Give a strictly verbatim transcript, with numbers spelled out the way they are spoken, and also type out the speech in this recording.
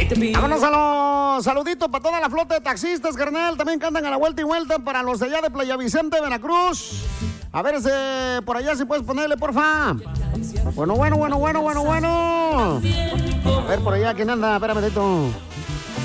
Vámonos a los saluditos para toda la flota de taxistas, carnal. También que andan a la vuelta y vuelta para los de allá de Playa Vicente, Veracruz. A ver, ese, por allá si puedes ponerle, porfa. Bueno, bueno, bueno, bueno, bueno, bueno. A ver, por allá, ¿quién anda? Espérame, Tito.